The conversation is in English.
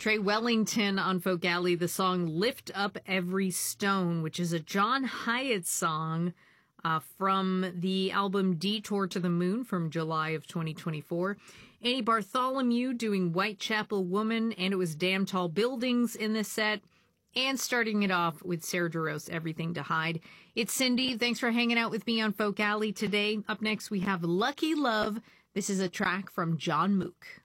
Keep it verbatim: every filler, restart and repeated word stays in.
Trey Wellington on Folk Alley, the song Lift Up Every Stone, which is a John Hyatt song uh, from the album Detour to the Moon from July of twenty twenty-four. Annie Bartholomew doing Whitechapel Woman, and it was Damn Tall Buildings in this set. And starting it off with Sarah Jarosz, Everything to Hide. It's Cindy. Thanks for hanging out with me on Folk Alley today. Up next, we have Lucky Love. This is a track from John Mook.